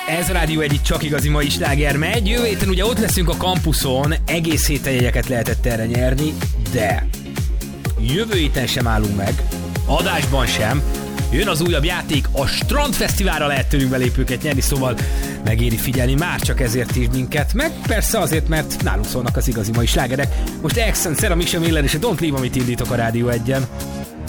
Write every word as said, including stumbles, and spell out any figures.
Ez a Rádió egy csak igazi mai sláger megy. Jövő héten ugye ott leszünk a kampuszon, egész héten jegyeket lehetett erre nyerni, de jövő héten sem állunk meg, adásban sem. Jön az újabb játék, a Strandfesztiválra lehet tőlünk belépőket nyerni, szóval megéri figyelni már csak ezért is minket, meg persze azért, mert nálunk szólnak az igazi mai slágerek. Most Accent, Sarah Michelle Miller és a Don't Leave, amit indítok a Rádió egyen.